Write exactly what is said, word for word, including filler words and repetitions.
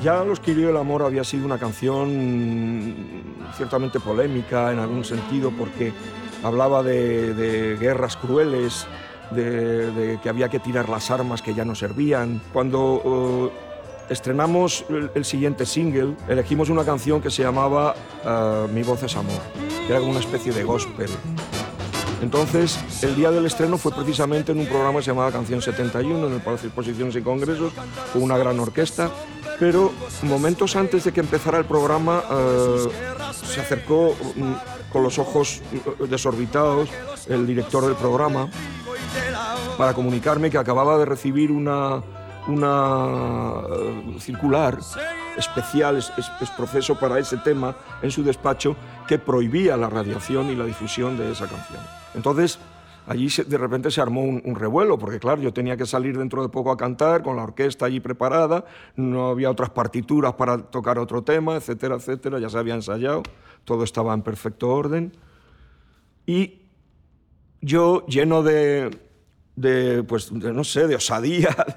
Ya Los que hirió el amor había sido una canción ciertamente polémica en algún sentido, porque hablaba de, de guerras crueles, de, de que había que tirar las armas que ya no servían. Cuando uh, estrenamos el, el siguiente single, elegimos una canción que se llamaba uh, Mi voz es amor, que era como una especie de gospel. Entonces, el día del estreno fue precisamente en un programa que se llamaba Canción setenta y uno, en el Palacio de Exposiciones y Congresos, con una gran orquesta, pero momentos antes de que empezara el programa eh, se acercó mm, con los ojos desorbitados el director del programa para comunicarme que acababa de recibir una, una uh, circular especial, es, es, es proceso para ese tema en su despacho, que prohibía la radiación y la difusión de esa canción. Entonces, allí se, de repente se armó un, un revuelo, porque claro, yo tenía que salir dentro de poco a cantar, con la orquesta allí preparada, no había otras partituras para tocar otro tema, etcétera, etcétera, ya se había ensayado, todo estaba en perfecto orden. Y yo, lleno de, de pues, de, no sé, de osadía,